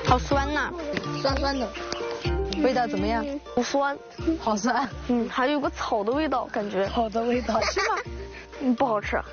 好酸呐， 酸酸的。 味道怎么样？ 不酸， 好酸。 还有个草的味道，感觉。 草的味道是吗？ 不好吃。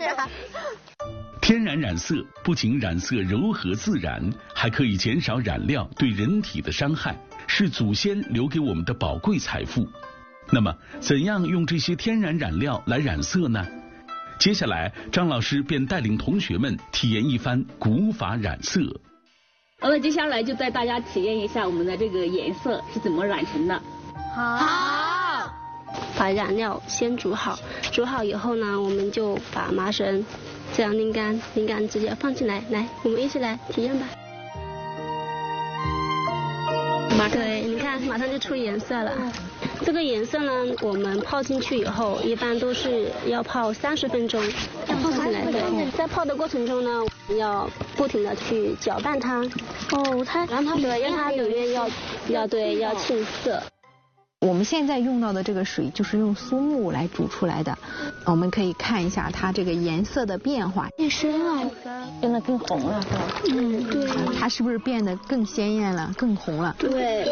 天然染色不仅染色柔和自然，还可以减少染料对人体的伤害，是祖先留给我们的宝贵财富。那么，怎样用这些天然染料来染色呢？接下来，张老师便带领同学们体验一番古法染色。 那接下来就带大家体验一下我们的这个颜色是怎么染成的。 好。 把染料先煮好，煮好以后呢，我们就把麻绳这样拧干，拧干直接放进来。来，我们一起来体验吧。对，你看，马上就出颜色了。这个颜色呢，我们泡进去以后，一般都是要泡30分钟。泡进来，对。在泡的过程中呢，我们要不停的去搅拌它。让它对，让它里面要沁色。 我们现在用到的这个水就是用苏木来煮出来的，我们可以看一下它这个颜色的变化。 变深了， 变得更红了，是吧？ 对。 它是不是变得更鲜艳了，更红了？ 对。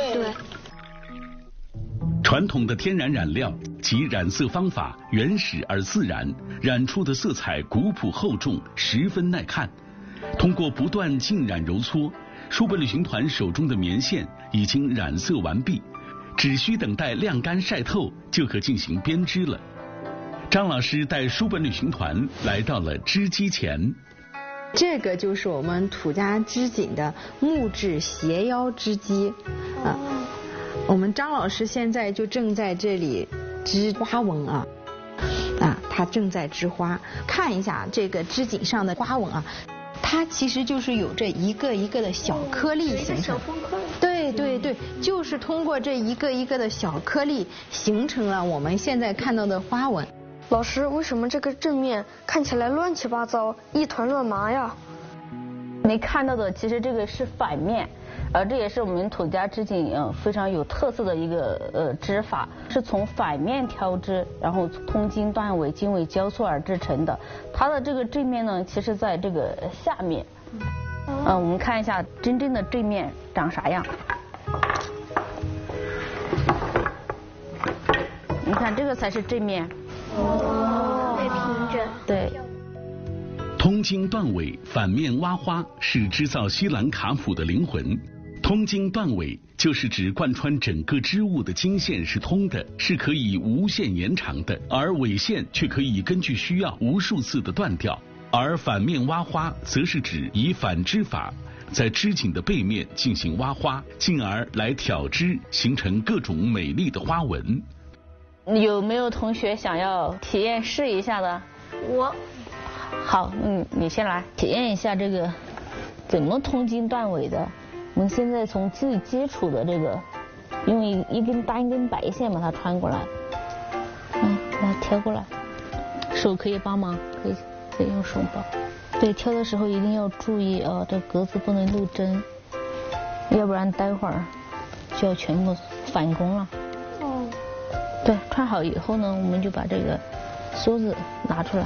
传统的天然染料及染色方法原始而自然，染出的色彩古朴厚重，十分耐看。通过不断浸染揉搓，书本旅行团手中的棉线已经染色完毕，只需等待晾干晒透就可进行编织了。张老师带书本旅行团来到了织机前。 这个就是我们土家织锦的木质斜腰织机啊。我们张老师现在就正在这里织花纹啊，他正在织花。看一下这个织锦上的花纹啊，它其实就是有这一个一个的小颗粒形成。对，就是通过这一个一个的小颗粒形成了我们现在看到的花纹。 老师，为什么这个正面看起来乱七八糟，一团乱麻呀？ 你看到的其实这个是反面，这也是我们土家织锦非常有特色的一个织法，是从反面挑织，然后通经断纬，经纬交错而制成的。它的这个正面呢，其实在这个下面。我们看一下真正的正面长啥样。你看这个才是正面。 对，平整。 对。 通经断纬，反面挖花是织造西兰卡普的灵魂。通经断纬就是指贯穿整个织物的经线是通的，是可以无限延长的，而纬线却可以根据需要无数次的断掉。而反面挖花则是指以反织法在织锦的背面进行挖花，进而来挑织，形成各种美丽的花纹。 有没有同学想要体验试一下的？ 我。 好，你先来体验一下这个怎么通经断纬的。我们现在从最基础的这个，用一根单根白线把它穿过来，把它挑过来，手可以帮忙，可以用手帮。对，挑的时候一定要注意这格子不能露针，要不然待会儿就要全部返工了。对，穿好以后呢，我们就把这个梭子拿出来。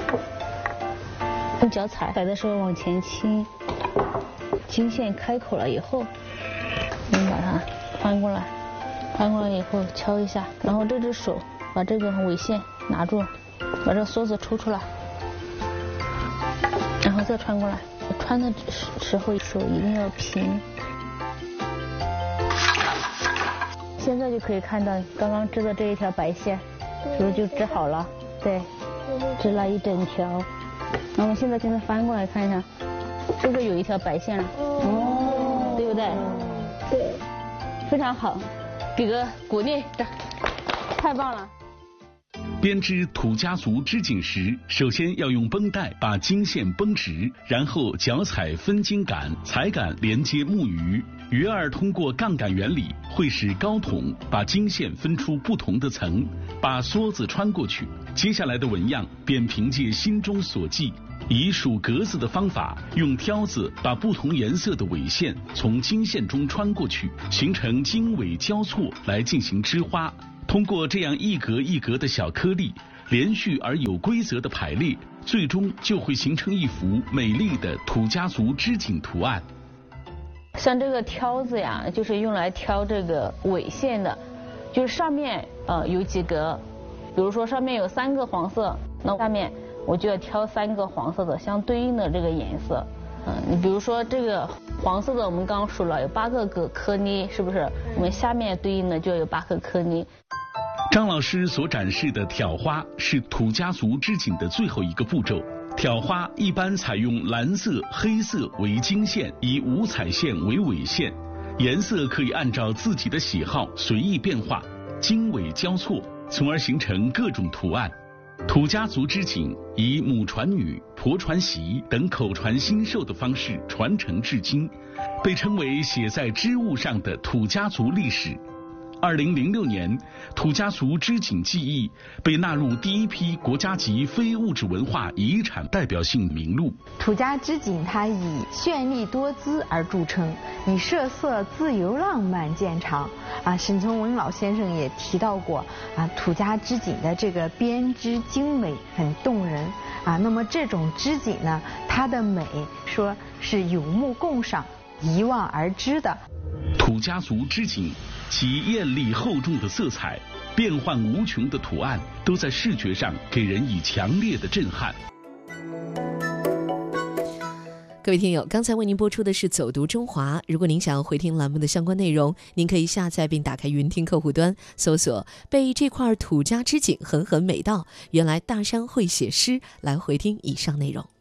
用脚踩的时候往前倾，经线开口了以后，我们把它翻过来，翻过来以后敲一下，然后这只手把这个纬线拿住，把这个梭子抽出来，然后再穿过来。穿的时候手一定要平。现在就可以看到刚刚织的这一条白线，是不是就织好了？对，织了一整条。那我们现在翻过来看一下，是不是有一条白线了？对不对？对，非常好，给个鼓励，太棒了。 编织土家族织锦时，首先要用绷带把经线绷直，然后脚踩分经杆，踩杆连接木鱼，鱼儿通过杠杆原理会使高筒把经线分出不同的层，把梭子穿过去。接下来的纹样便凭借心中所记，以数格子的方法，用挑子把不同颜色的纬线从经线中穿过去，形成经纬交错来进行织花。通过这样一格一格的小颗粒，连续而有规则的排列，最终就会形成一幅美丽的土家族织锦图案。 像这个挑子呀，就是用来挑这个纬线的，就是上面有几格，比如说上面有3个黄色，那下面我就要挑3个黄色的相对应的这个颜色。你比如说这个黄色的，我们刚刚数了有8个颗粒，是不是？我们下面对应的就有8个颗粒。 张老师所展示的挑花是土家族织锦的最后一个步骤。挑花一般采用蓝色、黑色为经线，以五彩线为纬线，颜色可以按照自己的喜好随意变化，经纬交错，从而形成各种图案。土家族织锦以母传女、婆传媳等口传心授的方式传承至今，被称为写在织物上的土家族历史。2006年，土家族织锦技艺被纳入第一批国家级非物质文化遗产代表性名录。 土家织锦它以绚丽多姿而著称，以设色自由浪漫见长。沈从文老先生也提到过土家织锦的这个编织精美，很动人那么这种织锦呢，它的美说是有目共赏、一望而知的。 土家族织锦其艳丽厚重的色彩、变幻无穷的图案，都在视觉上给人以强烈的震撼。 各位听友，刚才为您播出的是《走读中华》。如果您想要回听栏目的相关内容，您可以下载并打开云听客户端，搜索“被这块土家织锦狠狠美到，原来大山会写诗”来回听以上内容。